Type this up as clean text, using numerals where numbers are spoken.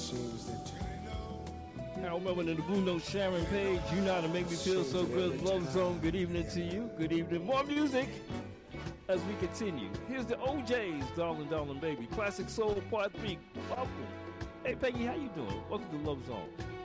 Harold Melvin and the Blue Note, Sharon Page. You know how to make me feel so good. Love Zone. Good evening to you. Good evening. More music as we continue. Here's the OJ's, Darling, Darling Baby. Classic Soul Part 3. Welcome. Hey, Peggy, how you doing? Welcome to Love Zone.